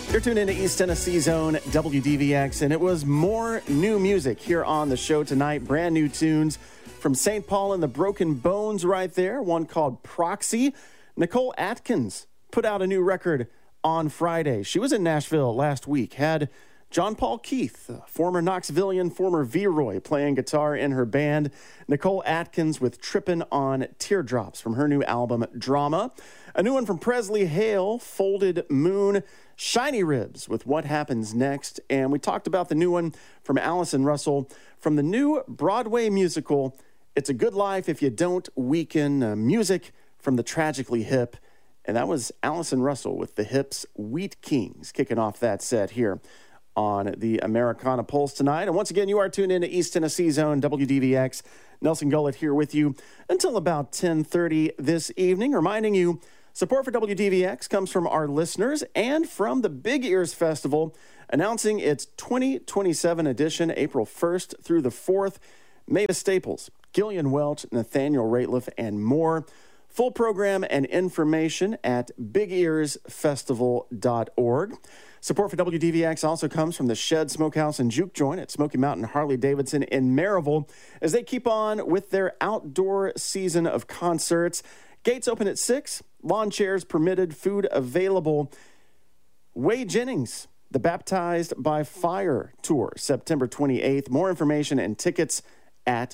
You're tuned into East Tennessee Zone WDVX, and it was more new music here on the show tonight. Brand new tunes from St. Paul and the Broken Bones right there. One called Proxy. Nicole Atkins put out a new record on Friday. She was in Nashville last week, had John Paul Keith, former Knoxvillian, former V-Roy, playing guitar in her band. Nicole Atkins with Trippin' on Teardrops from her new album, Drama. A new one from Presley Hale, Folded Moon. Shiny Ribs with What Happens Next. And we talked about the new one from Allison Russell from the new Broadway musical, It's a Good Life If You Don't Weaken. Music from the Tragically Hip. And that was Allison Russell with the Hips Wheat Kings kicking off that set here on the Americana Pulse tonight. And once again, you are tuned into East Tennessee Zone WDVX. Nelson Gullett here with you until about 10:30 this evening, reminding you support for WDVX comes from our listeners and from the Big Ears Festival, announcing its 2027 edition, April 1st through the 4th. Mavis Staples, Gillian Welch, Nathaniel Rateliff, and more. Full program and information at bigearsfestival.org. Support for WDVX also comes from the Shed Smokehouse and Juke Joint at Smoky Mountain Harley-Davidson in Maryville as they keep on with their outdoor season of concerts. Gates open at 6, lawn chairs permitted, food available. Wade Jennings, the Baptized by Fire Tour, September 28th. More information and tickets at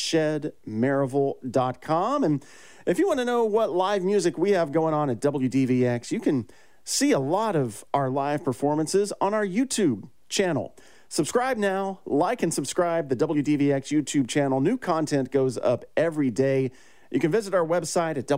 theshedmaryville.com. And if you want to know what live music we have going on at WDVX, you can see a lot of our live performances on our YouTube channel. Subscribe now, like and subscribe the WDVX YouTube channel. New content goes up every day. You can visit our website at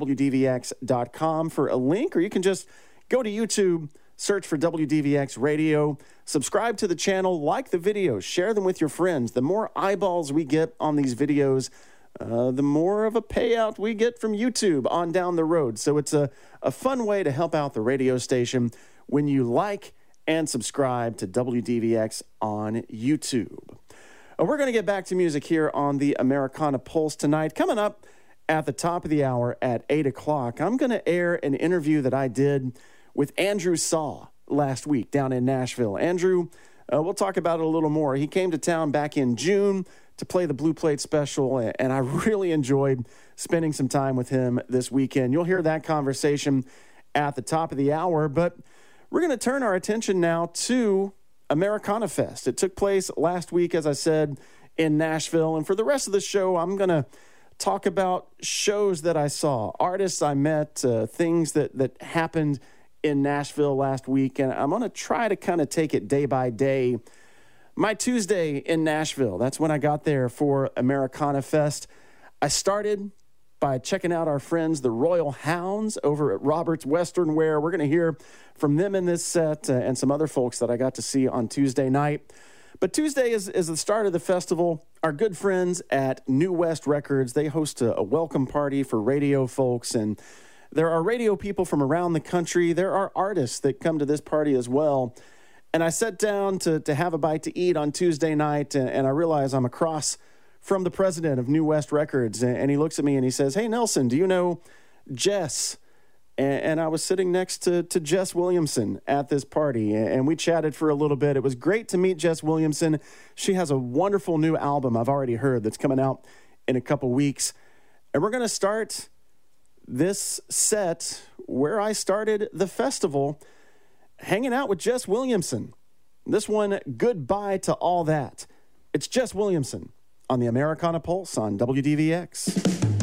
WDVX.com for a link, or you can just go to YouTube, search for WDVX Radio, subscribe to the channel, like the videos, share them with your friends. The more eyeballs we get on these videos, the more of a payout we get from YouTube on down the road. So it's a fun way to help out the radio station when you like and subscribe to WDVX on YouTube. We're going to get back to music here on the Americana Pulse tonight. Coming up at the top of the hour at 8 o'clock, I'm going to air an interview that I did with Andrew Saw last week down in Nashville. Andrew, we'll talk about it a little more. He came to town back in June to play the Blue Plate Special, and I really enjoyed spending some time with him this weekend. You'll hear that conversation at the top of the hour, but we're going to turn our attention now to Americana Fest. It took place last week, as I said, in Nashville, and for the rest of the show, I'm going to talk about shows that I saw, artists I met, things that happened in Nashville last week, and I'm going to try to kind of take it day by day. My Tuesday in Nashville, that's when I got there for Americana Fest. I started by checking out our friends, the Royal Hounds, over at Robert's Western Wear. We're going to hear from them in this set and some other folks that I got to see on Tuesday night. But Tuesday is the start of the festival. Our good friends at New West Records, they host a welcome party for radio folks, and there are radio people from around the country. There are artists that come to this party as well. And I sat down to have a bite to eat on Tuesday night, and I realize I'm across from the president of New West Records, and he looks at me and he says, "Hey, Nelson, do you know Jess?" And I was sitting next to Jess Williamson at this party, and we chatted for a little bit. It was great to meet Jess Williamson. She has a wonderful new album I've already heard that's coming out in a couple weeks. And we're going to start this set where I started the festival, hanging out with Jess Williamson. This one, Goodbye to All That. It's Jess Williamson on the Americana Pulse on WDVX.